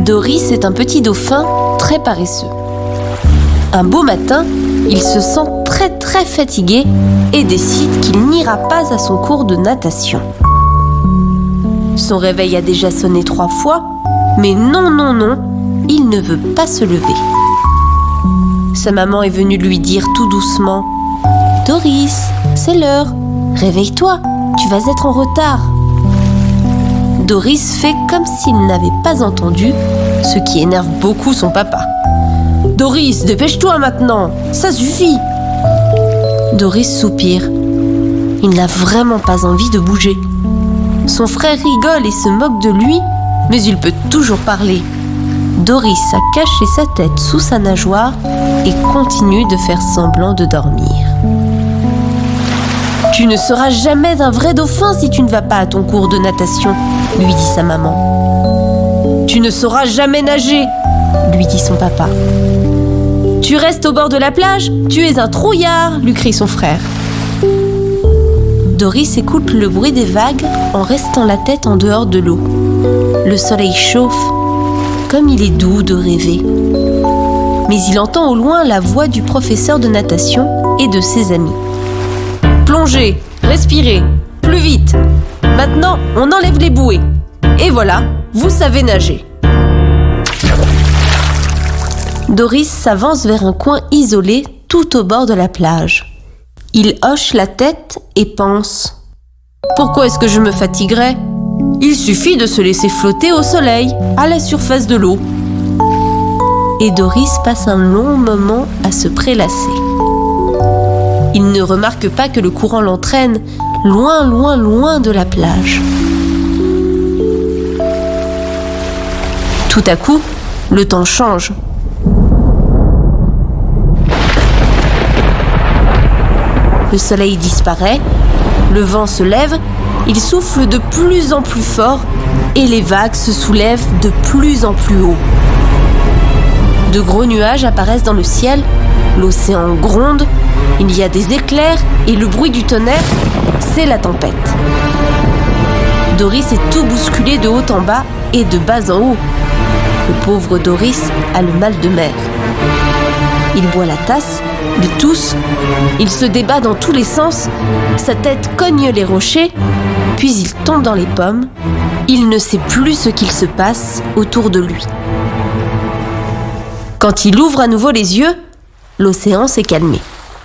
Doris est un petit dauphin très paresseux. Un beau matin, il se sent très fatigué et décide qu'il n'ira pas à son cours de natation. Son réveil a déjà sonné 3 fois, mais non, il ne veut pas se lever. Sa maman est venue lui dire tout doucement « Doris, c'est l'heure, réveille-toi, tu vas être en retard ». Doris fait comme s'il n'avait pas entendu, ce qui énerve beaucoup son papa. « Doris, dépêche-toi maintenant, ça suffit !» Doris soupire. Il n'a vraiment pas envie de bouger. Son frère rigole et se moque de lui, mais il peut toujours parler. Doris a caché sa tête sous sa nageoire et continue de faire semblant de dormir. « Tu ne seras jamais un vrai dauphin si tu ne vas pas à ton cours de natation, » lui dit sa maman. « Tu ne sauras jamais nager, » lui dit son papa. « Tu restes au bord de la plage, tu es un trouillard, » lui crie son frère. Doris écoute le bruit des vagues en restant la tête en dehors de l'eau. Le soleil chauffe, comme il est doux de rêver. Mais il entend au loin la voix du professeur de natation et de ses amis. Plongez, respirez, plus vite. Maintenant, on enlève les bouées. Et voilà, vous savez nager. Doris s'avance vers un coin isolé tout au bord de la plage. Il hoche la tête et pense « Pourquoi est-ce que je me fatiguerais ? Il suffit de se laisser flotter au soleil, à la surface de l'eau. » Et Doris passe un long moment à se prélasser. Il ne remarque pas que le courant l'entraîne loin de la plage. Tout à coup, le temps change. Le soleil disparaît, le vent se lève, il souffle de plus en plus fort et les vagues se soulèvent de plus en plus haut. De gros nuages apparaissent dans le ciel, l'océan gronde, il y a des éclairs et le bruit du tonnerre, c'est la tempête. Doris est tout bousculé de haut en bas et de bas en haut. Le pauvre Doris a le mal de mer. Il boit la tasse, il tousse, il se débat dans tous les sens, sa tête cogne les rochers, puis il tombe dans les pommes. Il ne sait plus ce qu'il se passe autour de lui. Quand il ouvre à nouveau les yeux, l'océan s'est calmé.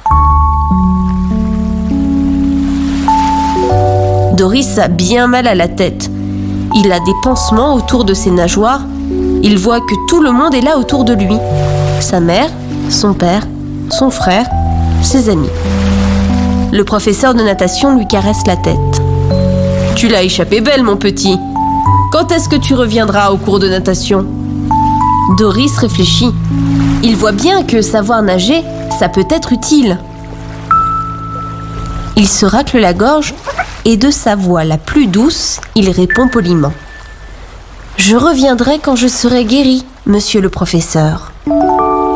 Doris a bien mal à la tête. Il a des pansements autour de ses nageoires. Il voit que tout le monde est là autour de lui. Sa mère, son père, son frère, ses amis. Le professeur de natation lui caresse la tête. « Tu l'as échappé belle, mon petit. Quand est-ce que tu reviendras au cours de natation ?» Doris réfléchit. Il voit bien que savoir nager, ça peut être utile. Il se racle la gorge et de sa voix la plus douce, il répond poliment. « Je reviendrai quand je serai guéri, monsieur le professeur. »